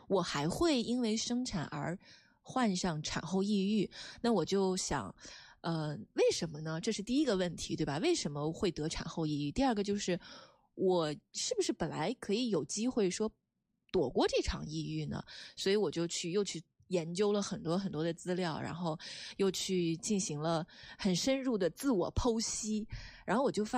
我还会因为生产而患上产后抑郁。那我就想为什么呢？这是第一个问题，对吧？为什么会得产后抑郁？第二个就是我是不是本来可以有机会说躲过这场抑郁呢？所以我就又去研究了很多很多的资料，然后又去进行了很深入的自我剖析，然后我就发